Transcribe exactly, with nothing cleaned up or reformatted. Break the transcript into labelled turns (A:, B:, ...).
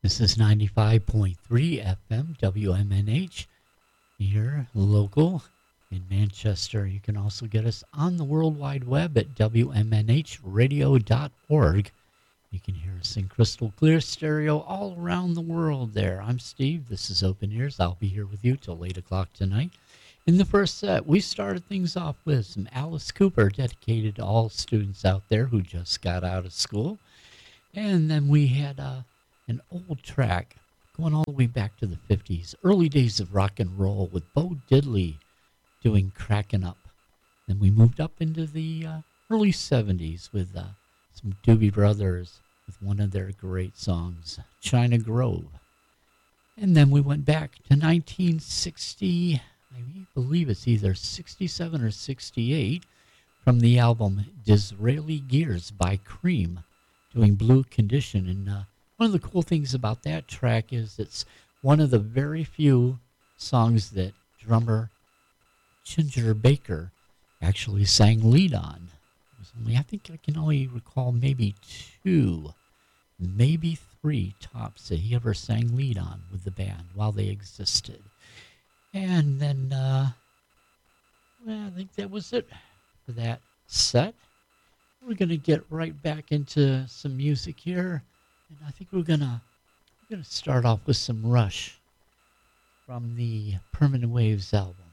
A: This is ninety-five point three F M W M N H here, local in Manchester. You can also get us on the World Wide Web at W M N H radio dot org. You can hear us in crystal clear stereo all around the world there. I'm Steve. This is Open Ears. I'll be here with you till eight o'clock tonight. In the first set, we started things off with some Alice Cooper, dedicated to all students out there who just got out of school. And then we had uh, an old track going all the way back to the fifties, early days of rock and roll with Bo Diddley doing Crackin' Up. Then we moved up into the uh, early seventies with uh, some Doobie Brothers with one of their great songs, China Grove. And then we went back to nineteen sixty, I believe it's either sixty-seven or sixty-eight, from the album Disraeli Gears by Cream, doing Blue Condition. And uh, one of the cool things about that track is it's one of the very few songs that drummer Ginger Baker actually sang lead on. It was only, I think I can only recall maybe two, maybe three tops that he ever sang lead on with the band while they existed. And then, uh, well, I think that was it for that set. We're going to get right back into some music here. And I think we're going to we're gonna start off with some Rush from the Permanent Waves album.